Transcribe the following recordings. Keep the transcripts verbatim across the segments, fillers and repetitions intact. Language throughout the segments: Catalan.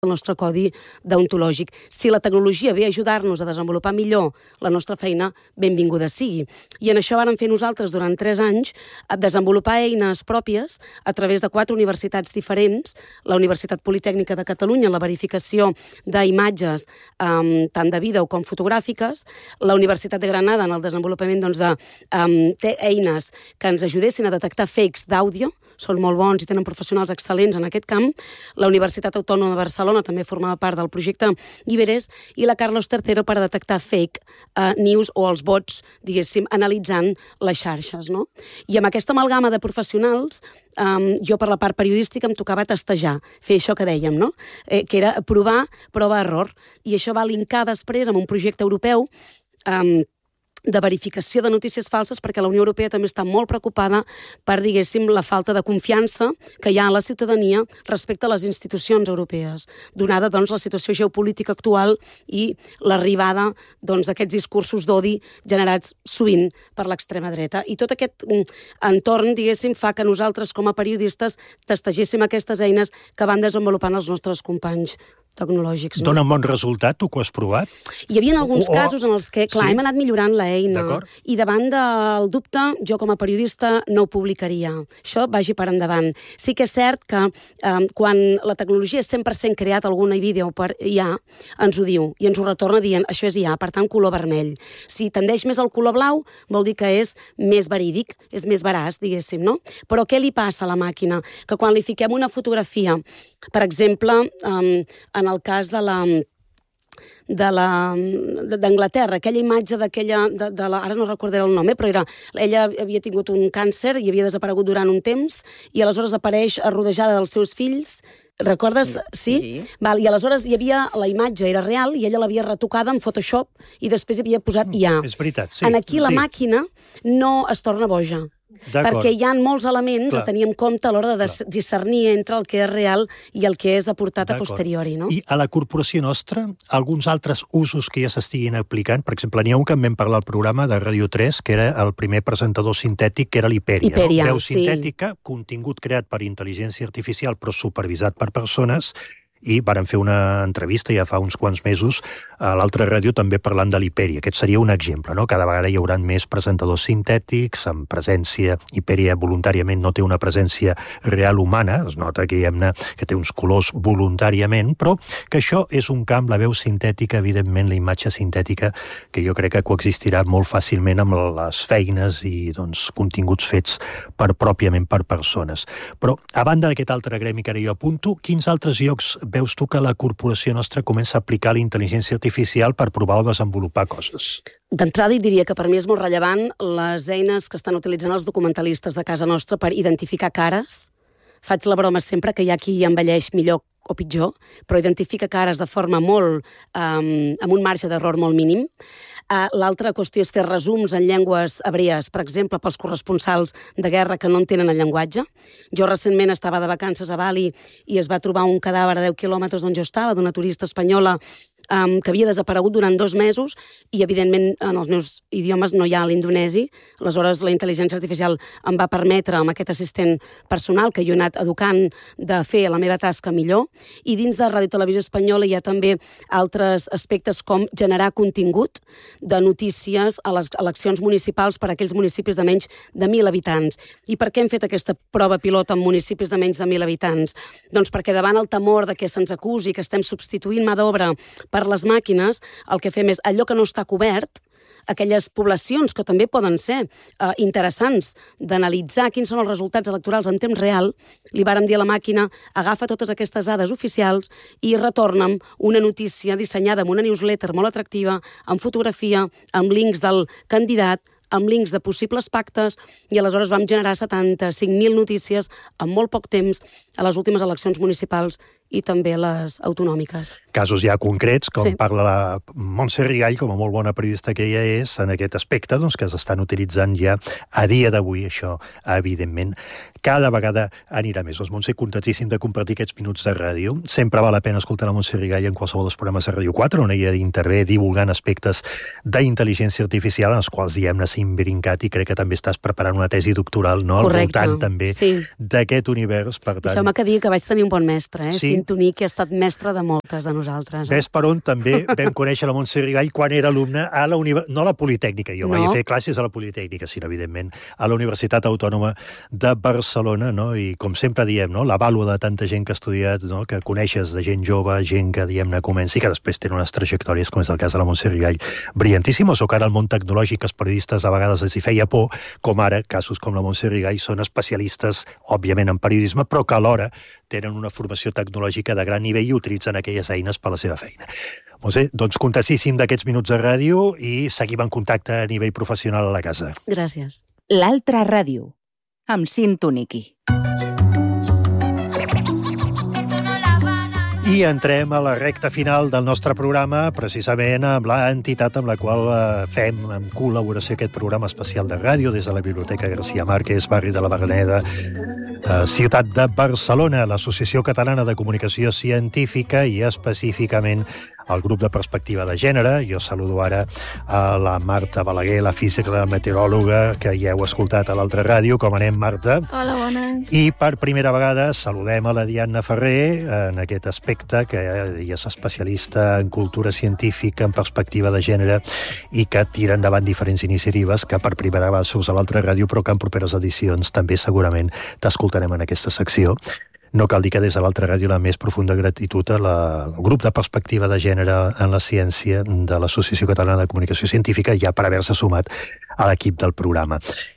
el nostre codi deontològic. Si la tecnologia ve a ajudar-nos a desenvolupar millor la nostra feina, benvinguda sigui. I en això vàrem fer nosaltres durant tres anys a desenvolupar eines pròpies a través de quatre universitats diferents, la Universitat Politècnica de Catalunya, la verificació d'imatges um, tant de vídeo com fotogràfiques, la Universitat de Granada en el desenvolupament doncs, de um, eines que ens ajudessin a detectar fakes d'àudio, són molt bons i tenen professionals excel·lents en aquest camp. La Universitat Autònoma de Barcelona també formava part del projecte Iberes i la Carlos tercero per a detectar fake uh, news o els bots, diguéssim, analitzant les xarxes. No? I amb aquesta amalgama de professionals, um, jo per la part periodística em tocava testejar, fer això que dèiem, no? eh, que era provar, prova-error. I això va linkar després amb un projecte europeu um, de verificació de notícies falses, perquè la Unió Europea també està molt preocupada per, diguéssim, la falta de confiança que hi ha a la ciutadania respecte a les institucions europees, donada doncs, la situació geopolítica actual i l'arribada doncs, d'aquests discursos d'odi generats sovint per l'extrema dreta. I tot aquest entorn, diguéssim, fa que nosaltres, com a periodistes, testegéssim aquestes eines que van desenvolupant els nostres companys tecnològics. No? Dona un bon resultat, tu que ho has provat? Hi havia alguns o, o... casos en els que, clar, sí? hem anat millorant l'eina i davant del dubte, jo com a periodista no ho publicaria. Això vagi per endavant. Sí que és cert que eh, quan la tecnologia és cent per cent creat alguna vídeo per I A, ens ho diu i ens ho retorna dient això és I A, per tant color vermell. Si tendeix més al color blau, vol dir que és més verídic, és més veraç, diguéssim, no? Però què li passa a la màquina? Que quan li fiquem una fotografia, per exemple, eh, en el cas de la de la d'Anglaterra, aquella imatge d'aquella, de, de la, ara no recordaré el nom, eh, però era, ella havia tingut un càncer i havia desaparegut durant un temps i aleshores apareix rodejada dels seus fills. Recordes? Sí? sí? sí. Val, i aleshores hi havia, la imatge era real i ella l'havia retocada en Photoshop i després hi havia posat I A. És veritat, sí. En aquí la sí. màquina no es torna boja. Perquè hi ha molts elements Clar. a tenir en compte a l'hora de Clar. discernir entre el que és real i el que és aportat a posteriori. No? I a la corporació nostra, alguns altres usos que ja s'estiguin aplicant, per exemple, n'hi ha un que en vam parlar al programa de Ràdio tres, que era el primer presentador sintètic, que era l'Hiperia. Hiperia, no? Veu sí. sintètica, contingut creat per intel·ligència artificial, però supervisat per persones, i vàrem fer una entrevista ja fa uns quants mesos a l'altra ràdio també parlant de l'Hiperia. Aquest seria un exemple, no? Cada vegada hi haurà més presentadors sintètics, amb presència. Hiperia voluntàriament no té una presència real humana, es nota que, que té uns colors voluntàriament, però que això és un camp, la veu sintètica, evidentment, la imatge sintètica, que jo crec que coexistirà molt fàcilment amb les feines i doncs, continguts fets per pròpiament per persones. Però, a banda d'aquest altre gremi que ara jo apunto, quins altres llocs veus tu que la corporació nostra comença a aplicar la intel·ligència artificial per provar o desenvolupar coses? D'entrada, diria que per mi és molt rellevant les eines que estan utilitzant els documentalistes de casa nostra per identificar cares. Faig la broma sempre que hi ha qui envelleix millor o pitjor, però identifica cares de forma molt, um, amb un marge d'error molt mínim. Uh, L'altra qüestió és fer resums en llengües hebrees, per exemple, pels corresponsals de guerra que no entenen el llenguatge. Jo recentment estava de vacances a Bali i es va trobar un cadàver a deu quilòmetres d'on jo estava, d'una turista espanyola um, que havia desaparegut durant dos mesos i, evidentment, en els meus idiomes no hi ha l'indonesi. Aleshores, la intel·ligència artificial em va permetre, amb aquest assistent personal que jo he anat educant, de fer la meva tasca millor. I dins de Ràdio Televisió Espanyola hi ha també altres aspectes com generar contingut de notícies a les eleccions municipals per a aquells municipis de menys de mil habitants. I per què hem fet aquesta prova pilot en municipis de menys de mil habitants? Doncs perquè davant el temor de que se'ns acusi que estem substituint mà d'obra per les màquines, el que fem és allò que no està cobert, aquelles poblacions que també poden ser eh, interessants d'analitzar quins són els resultats electorals en temps real, li vàrem dir a la màquina, agafa totes aquestes dades oficials i retorna'm una notícia dissenyada amb una newsletter molt atractiva, amb fotografia, amb links del candidat, amb links de possibles pactes, i aleshores vam generar setanta-cinc mil notícies en molt poc temps a les últimes eleccions municipals i també les autonòmiques. Casos ja concrets, com sí. parla la Montse Rigall, com a molt bona periodista que ella és, en aquest aspecte, doncs, que s'estan utilitzant ja a dia d'avui, això, evidentment, cada vegada anirà més. Doncs, Montse, contentíssim de compartir aquests minuts de ràdio. Sempre val la pena escoltar la Montse Rigall en qualsevol dels programes de Ràdio quatre, on ella intervé divulgant aspectes d'intel·ligència artificial, en els quals, diguem-ne, s'ha imbrincat, i crec que també estàs preparant una tesi doctoral, no?, al voltant també sí. d'aquest univers. Per tant... Deixeu-me que digui que vaig tenir un bon mestre, eh? Sí? Cintoní, que ha estat mestre de moltes de nosaltres. Eh? Ves per on també vam conèixer la Montse Rigall quan era alumne a la universitat, no a la Politècnica, jo no. vaig fer classes a la Politècnica, sí, evidentment, a la Universitat Autònoma de Barcelona, no? I com sempre diem, no? La vàlua de tanta gent que ha estudiat, no? Que coneixes de gent jove, gent que, diguem-ne, comença i que després tenen unes trajectòries, com és el cas de la Montse Rigall, brillantíssimes, o que ara el món tecnològic, els periodistes a vegades els hi feia por, com ara, casos com la Montse Rigall, són especialistes, òbviament, en periodisme, però que alhora tenen una formació tecnològica de gran nivell i utilitzen aquelles eines per a la seva feina. Montse, doncs contentíssim d'aquests minuts de ràdio i seguim en contacte a nivell professional a la casa. Gràcies. L'altra ràdio, amb Cintoní. I entrem a la recta final del nostre programa, precisament amb l'entitat amb la qual fem en col·laboració aquest programa especial de ràdio des de la Biblioteca García Márquez, barri de la Verneda, ciutat de Barcelona, l'Associació Catalana de Comunicació Científica i específicament el grup de perspectiva de gènere. Jo saludo ara a la Marta Balaguer, la física, la meteoròloga, que ja heu escoltat a l'altra ràdio. Com anem, Marta? Hola, bones. I per primera vegada saludem a la Diana Ferrer en aquest aspecte, que ella és especialista en cultura científica, en perspectiva de gènere, i que tira endavant diferents iniciatives que per primera vegada surts a l'altra ràdio, però que en properes edicions també segurament t'escoltarem en aquesta secció. No cal dir que des de l'altra ràdio la més profunda gratitud al grup de perspectiva de gènere en la ciència de l'Associació Catalana de Comunicació Científica, ja per haver-se sumat a l'equip del programa.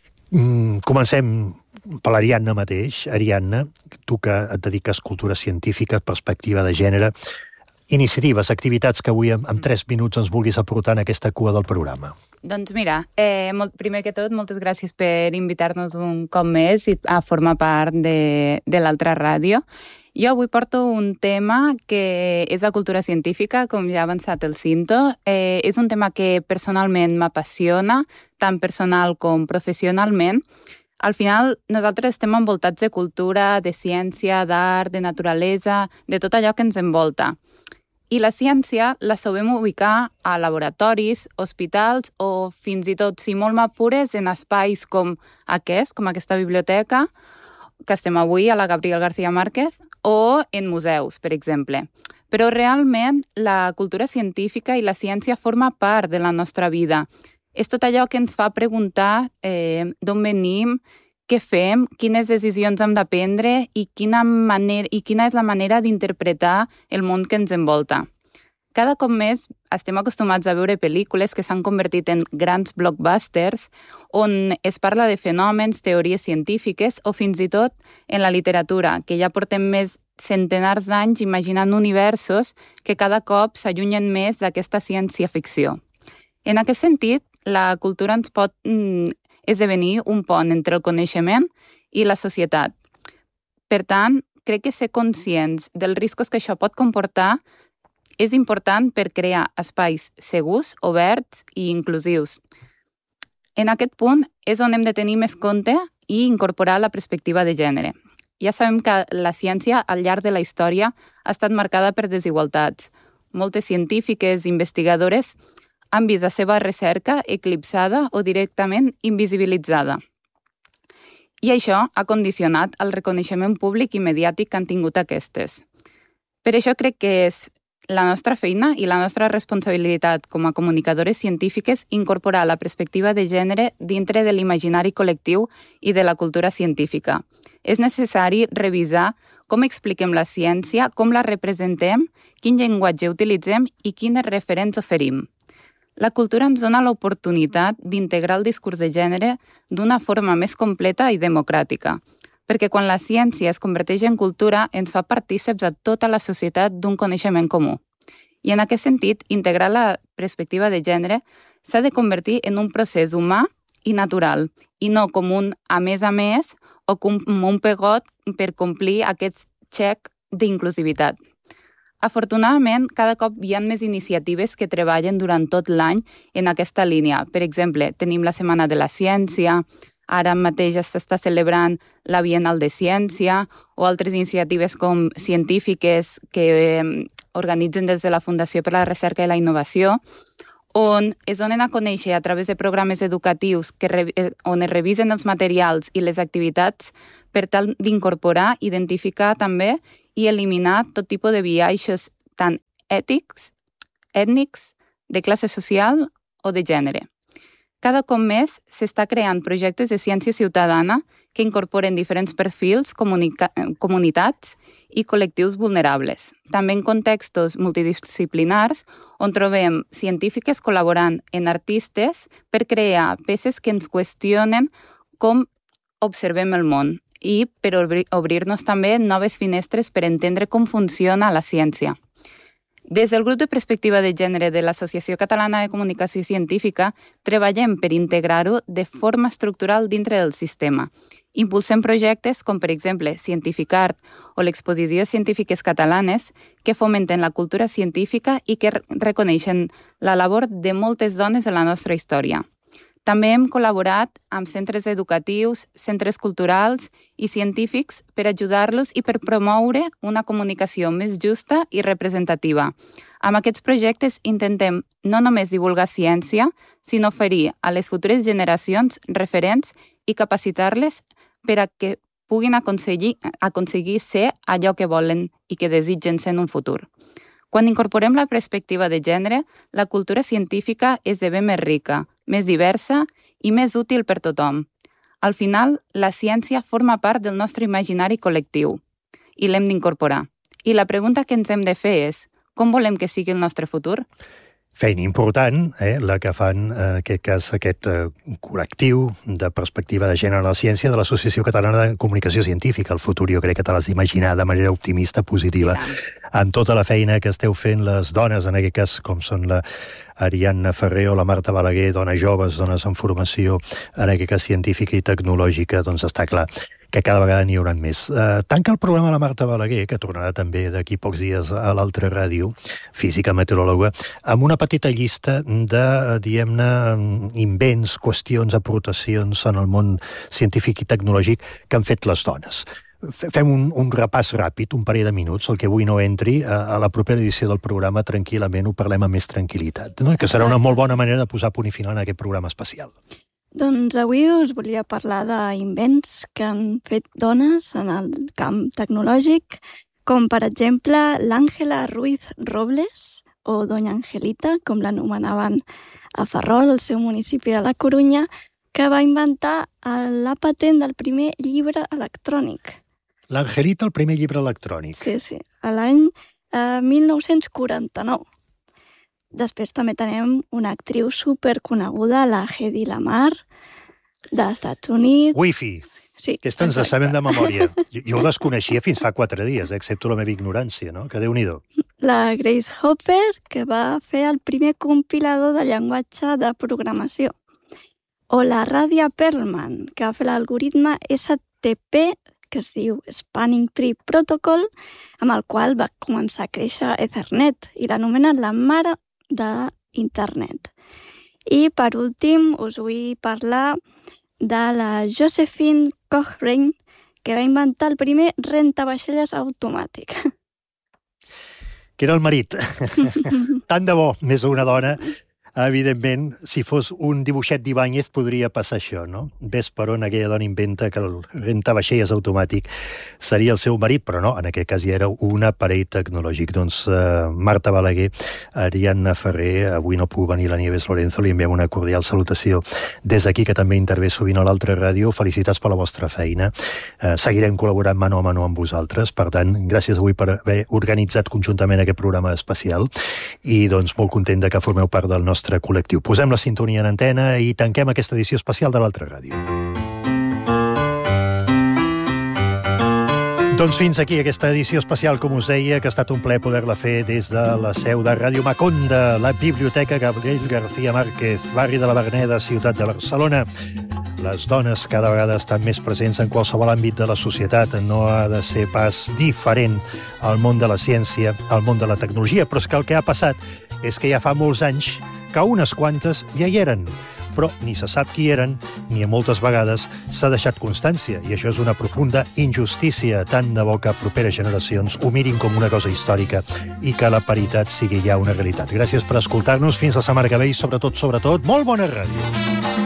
Mm, comencem per l'Ariadna mateix. Ariadna, tu que et dediques a cultura científica, perspectiva de gènere, iniciatives, activitats que avui en, en tres minuts ens vulguis aportar en aquesta cua del programa. Doncs mira, eh, molt, primer que tot, moltes gràcies per invitar-nos un cop més a formar part de, de l'altra ràdio. Jo avui porto un tema que és la cultura científica, com ja ha avançat el Cinto. Eh, és un tema que personalment m'apassiona, tant personal com professionalment. Al final, nosaltres estem envoltats de cultura, de ciència, d'art, de naturalesa, de tot allò que ens envolta. I la ciència la sabem ubicar a laboratoris, hospitals o fins i tot, si molt m'apures, en espais com aquest, com aquesta biblioteca, que estem avui a la Gabriel García Márquez, o en museus, per exemple. Però realment la cultura científica i la ciència forma part de la nostra vida. És tot allò que ens fa preguntar eh, d'on venim, què fem, quines decisions hem de prendre i quina, manera, i quina és la manera d'interpretar el món que ens envolta. Cada cop més estem acostumats a veure pel·lícules que s'han convertit en grans blockbusters on es parla de fenòmens, teories científiques o fins i tot en la literatura, que ja portem més centenars d'anys imaginant universos que cada cop s'allunyen més d'aquesta ciència-ficció. En aquest sentit, la cultura ens pot mm, esdevenir un pont entre el coneixement i la societat. Per tant, crec que ser conscients dels riscos que això pot comportar és important per crear espais segurs, oberts i inclusius. En aquest punt és on hem de tenir més compte i incorporar la perspectiva de gènere. Ja sabem que la ciència al llarg de la història ha estat marcada per desigualtats. Moltes científiques i investigadores han vist la seva recerca eclipsada o directament invisibilitzada. I això ha condicionat el reconeixement públic i mediàtic que han tingut aquestes. Per això crec que és la nostra feina i la nostra responsabilitat com a comunicadores científiques incorporar la perspectiva de gènere dintre de l'imaginari col·lectiu i de la cultura científica. És necessari revisar com expliquem la ciència, com la representem, quin llenguatge utilitzem i quines referents oferim. La cultura ens dona l'oportunitat d'integrar el discurs de gènere d'una forma més completa i democràtica, perquè quan la ciència es converteix en cultura ens fa partíceps a tota la societat d'un coneixement comú. I en aquest sentit, integrar la perspectiva de gènere s'ha de convertir en un procés humà i natural, i no com un a més a més o com un pegot per complir aquest xec d'inclusivitat. Afortunadament, cada cop hi ha més iniciatives que treballen durant tot l'any en aquesta línia. Per exemple, tenim la Setmana de la Ciència, ara mateix s'està celebrant la Bienal de Ciència o altres iniciatives com científiques que eh, organitzen des de la Fundació per la Recerca i la Innovació, on es donen a conèixer a través de programes educatius que re, on es revisen els materials i les activitats per tal d'incorporar, identificar també i eliminar tot tipus de biaixos tant ètics, ètnics, de classe social o de gènere. Cada cop més s'està creant projectes de ciència ciutadana que incorporen diferents perfils, comunica- comunitats i col·lectius vulnerables. També en contextos multidisciplinars on trobem científiques col·laborant en artistes per crear peces que ens qüestionen com observem el món i per obri- obrir-nos també noves finestres per entendre com funciona la ciència. Des del grup de perspectiva de gènere de l'Associació Catalana de Comunicació Científica treballem per integrar-ho de forma estructural dintre del sistema. Impulsem projectes com, per exemple, Cientificart o l'Exposició Científiques Catalanes que fomenten la cultura científica i que reconeixen la labor de moltes dones de la nostra història. També hem col·laborat amb centres educatius, centres culturals i científics per ajudar-los i per promoure una comunicació més justa i representativa. Amb aquests projectes intentem no només divulgar ciència, sinó oferir a les futures generacions referents i capacitar-les per a que puguin aconseguir, aconseguir ser allò que volen i que desitgen ser en un futur. Quan incorporem la perspectiva de gènere, la cultura científica esdevé més rica, més diversa i més útil per tothom. Al final, la ciència forma part del nostre imaginari col·lectiu i l'hem d'incorporar. I la pregunta que ens hem de fer és: com volem que sigui el nostre futur? Feina important, eh, la que fan, en aquest cas, aquest eh, col·lectiu de perspectiva de gènere a la ciència de l'Associació Catalana de Comunicació Científica. El futur jo crec que te l'has d'imaginar de manera optimista, positiva, amb tota la feina que esteu fent les dones, en aquest cas, com són la Ariadna Ferrer o la Marta Balaguer, dones joves, dones en formació, en aquest cas científica i tecnològica, doncs està clar que cada vegada n'hi haurà més. Uh, tanca el programa la Marta Balaguer, que tornarà també d'aquí pocs dies a l'altra ràdio, física meteoròloga, amb una petita llista de, diguem-ne, invents, qüestions, aportacions en el món científic i tecnològic que han fet les dones. Fem un, un repàs ràpid, un parell de minuts, el que avui no entri, a, a la propera edició del programa tranquil·lament ho parlem amb més tranquil·litat, no? Que serà una molt bona manera de posar punt i final en aquest programa especial. Doncs avui us volia parlar d'invents que han fet dones en el camp tecnològic, com per exemple l'Àngela Ruiz Robles, o Doña Angelita, com l'anomenaven a Ferrol, el seu municipi de la Corunya, que va inventar la patent del primer llibre electrònic. L'Angelita, el primer llibre electrònic. Sí, sí, a l'any eh, mil nou-cents quaranta-nou. Després també tenim una actriu superconeguda, la Hedy Lamarr, dels Estats Units. Wi-Fi. Sí, aquesta ens la sabem de memòria. Jo, jo ho desconeixia fins fa quatre dies, eh, excepte la meva ignorància, no? Que Déu-n'hi-do. La Grace Hopper, que va fer el primer compilador de llenguatge de programació. O la Radia Perlman, que va fer l'algoritme S T P, que es diu Spanning Tree Protocol, amb el qual va començar a créixer Ethernet, i l'anomenen la mare d'internet. I per últim us vull parlar de la Josephine Cochrane, que va inventar el primer rentavaixelles automàtic. Que era el marit. Tant de bo, més una dona. Evidentment, si fos un dibuixet d'Ibáñez podria passar això, no? Ves per on aquella dona inventa que el rentavaixelles automàtic seria el seu marit, però no, en aquest cas ja era un aparell tecnològic. Doncs uh, Marta Balaguer, Ariadna Ferrer, avui no puc venir la Nieves Lorenzo, li enviem una cordial salutació des d'aquí, que també intervé sovint a l'altra ràdio. Felicitats per la vostra feina. Uh, seguirem col·laborant mano a mano amb vosaltres, per tant, gràcies avui per haver organitzat conjuntament aquest programa especial i doncs molt content de que formeu part del nostre col·lectiu. Posem la sintonia en antena i tanquem aquesta edició especial de l'altra ràdio. Doncs fins aquí aquesta edició especial, com us deia, que ha estat un plaer poder-la fer des de la seu de Ràdio Maconda, la Biblioteca Gabriel García Márquez, barri de la Verneda, ciutat de Barcelona. Les dones cada vegada estan més presents en qualsevol àmbit de la societat. No ha de ser pas diferent al món de la ciència, al món de la tecnologia, però és que el que ha passat és que ja fa molts anys que unes quantes ja hi eren, però ni se sap qui eren, ni a moltes vegades s'ha deixat constància, i això és una profunda injustícia. Tant de bo que properes generacions ho mirin com una cosa històrica i que la paritat sigui ja una realitat. Gràcies per escoltar-nos, fins la setmana que ve i sobretot, sobretot, molt bona ràdio.